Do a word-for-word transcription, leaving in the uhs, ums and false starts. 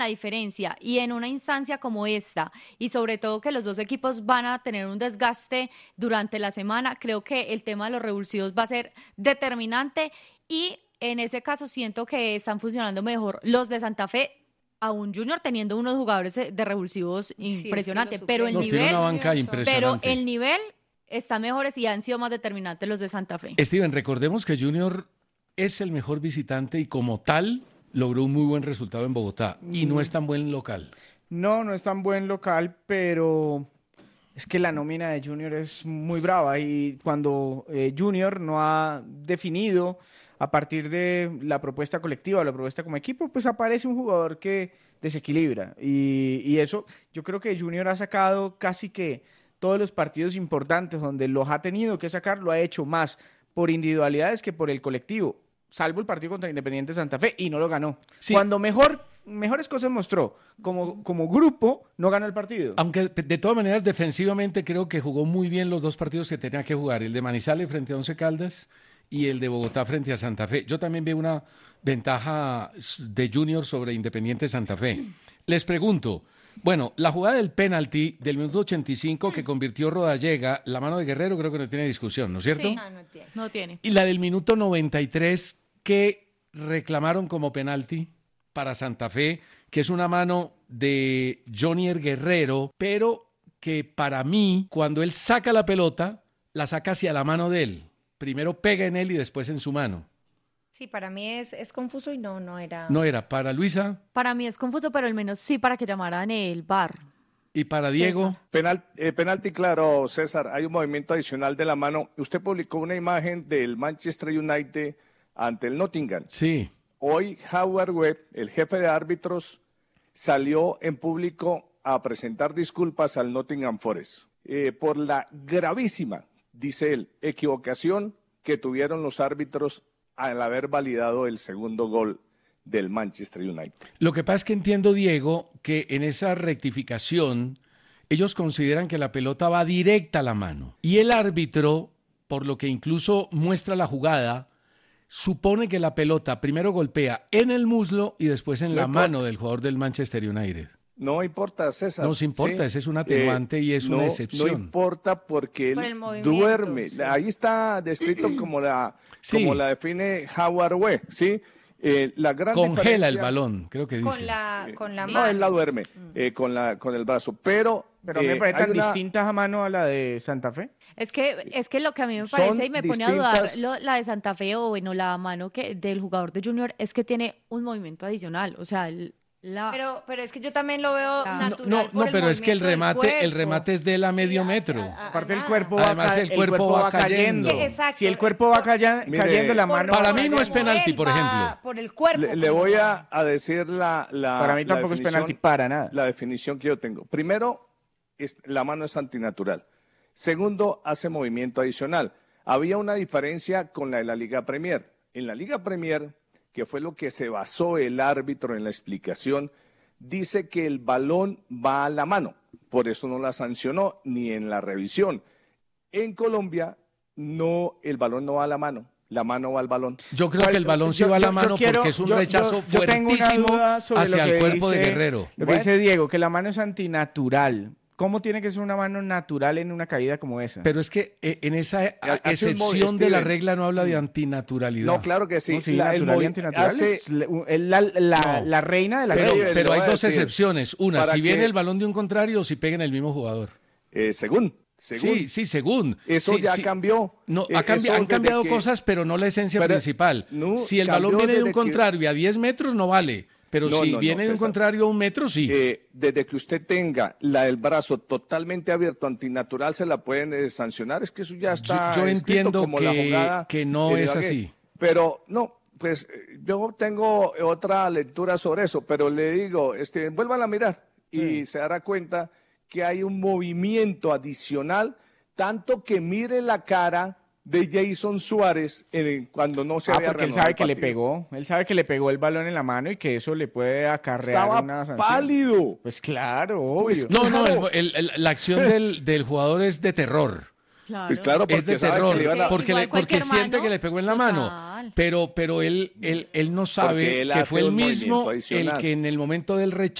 la diferencia. Y en una instancia como esta, y sobre todo que los dos equipos van a tener un desgaste durante la semana, creo que el tema de los revulsivos va a ser determinante y en ese caso siento que están funcionando mejor los de Santa Fe, a un Junior teniendo unos jugadores de revulsivos impresionantes, sí, pero el no, nivel, tiene una banca impresionante. pero el nivel está mejores y han sido más determinantes los de Santa Fe. Steven, recordemos que Junior es el mejor visitante y como tal logró un muy buen resultado en Bogotá y no es tan buen local. No, no es tan buen local, pero es que la nómina de Junior es muy brava y cuando eh, Junior no ha definido a partir de la propuesta colectiva o la propuesta como equipo, pues aparece un jugador que desequilibra y, y eso yo creo que Junior ha sacado casi que todos los partidos importantes donde los ha tenido que sacar, lo ha hecho más por individualidades que por el colectivo, salvo el partido contra Independiente Santa Fe, y no lo ganó. Sí. Cuando mejor, mejores cosas mostró, como, como grupo, no ganó el partido. Aunque de todas maneras, defensivamente creo que jugó muy bien los dos partidos que tenía que jugar, el de Manizales frente a Once Caldas y el de Bogotá frente a Santa Fe. Yo también veo una ventaja de Junior sobre Independiente Santa Fe. Les pregunto, bueno, la jugada del penalti del minuto ochenta y cinco que convirtió Rodallega, la mano de Guerrero creo que no tiene discusión, ¿no es cierto? Sí, no, no tiene. No tiene. Y la del minuto noventa y tres que reclamaron como penalti para Santa Fe, que es una mano de Jonier Guerrero, pero que para mí, cuando él saca la pelota, la saca hacia la mano de él. Primero pega en él y después en su mano. Sí, para mí es, es confuso y no, no era... No era. ¿Para Luisa? Para mí es confuso, pero al menos sí para que llamaran el V A R. ¿Y para Diego? Penal, eh, penalti, claro, César. Hay un movimiento adicional de la mano. Usted publicó una imagen del Manchester United ante el Nottingham. Sí. Hoy Howard Webb, el jefe de árbitros, salió en público a presentar disculpas al Nottingham Forest eh, por la gravísima, dice él, equivocación que tuvieron los árbitros al haber validado el segundo gol del Manchester United. Lo que pasa es que entiendo, Diego, que en esa rectificación ellos consideran que la pelota va directa a la mano y el árbitro, por lo que incluso muestra la jugada, supone que la pelota primero golpea en el muslo y después en no la importa. mano del jugador del Manchester United. No importa, César. No se importa, sí. ese es un atenuante eh, y es no, una excepción. No importa porque Por él el duerme. sí. Ahí está descrito como la, sí. como la define Howard Webb, ¿sí? Eh, la gran Congela diferencia, el balón, creo que dice. Con la, con la no, mano. él la duerme eh, con, la, con el brazo, pero... Pero a mí me eh, parece hay tan una... distinta a mano a la de Santa Fe. Es que, es que lo que a mí me Son parece y me pone a dudar distintas... lo, la de Santa Fe o bueno, la mano que del jugador de Junior es que tiene un movimiento adicional. O sea, el, la... Pero, pero es que yo también lo veo No, natural. No, no, por no pero es que el movimiento del remate, el cuerpo. remate es de él a medio Sí, metro. a- a- Aparte el nada. cuerpo va, Además, ca- el cuerpo va cayendo. Exacto. Si el cuerpo va calla- Mire, cayendo, la Por- mano... Para por mí no es como penalti, él por va ejemplo. Por el cuerpo. Le, le voy a, a decir la, la Para mí la tampoco es definición- penalti para nada. La definición que yo tengo. Primero, es, la mano es antinatural. Segundo, hace movimiento adicional. Había una diferencia con la de la Liga Premier. En la Liga Premier, que fue lo que se basó el árbitro en la explicación, dice que el balón va a la mano. Por eso no la sancionó ni en la revisión. En Colombia, no, el balón no va a la mano. La mano va al balón. Yo creo que el balón sí Yo- va a la yo- yo mano quiero- porque es un yo- rechazo yo- yo tengo una fuertísimo duda sobre hacia lo el que cuerpo de dice- Guerrero. Lo que Bueno. dice Diego, que la mano es antinatural. ¿Cómo tiene que ser una mano natural en una caída como esa? Pero es que eh, en esa eh, Hace un movi- excepción de la Steven. regla no habla de antinaturalidad. No, claro que sí. No, sí, La- el natural y movi- antinatural hace- es la, la- la- No. la reina de la Pero, Steven, regla. le pero hay voy a dos decir, excepciones. Una, para si viene que- el balón de un contrario o si pega en el mismo jugador. eh, según, según. Sí, sí, según. Eso Sí, ya sí. cambió. No, Eh, ha cambi- eso han desde cambiado que- cosas, pero no la esencia Pero, principal. no, si el cambió balón viene de desde un que- contrario a diez metros, no vale. Pero No, si no, no, viene de un César. contrario a un metro, sí. Eh, desde que usted tenga la del brazo totalmente abierto, antinatural, se la pueden eh, sancionar. Es que eso ya está yo escrito entiendo como la que- jugada que no de es Ibagué. así. Pero no, pues eh, yo tengo otra lectura sobre eso, pero le digo, este, vuelvan a mirar y se dará cuenta que hay un movimiento adicional, tanto que mire la cara de Jason Suárez en- cuando no se Ah, había porque él reanudado sabe el que le partido. pegó. Él sabe que le pegó el balón en la mano y que eso le puede acarrear Estaba una sanción. pálido. Pues claro, obvio. Pues, No, no, Claro. el- el- el- la acción del, del jugador es de terror. Claro. Pues claro, Es de porque sabe terror, que le iban a- porque, Igual le- porque cualquier siente mano, que le pegó en la mano. total. normal. Pero, pero él, él, él no sabe Porque él que hace fue el un mismo movimiento el adicional. que en el momento del rechazo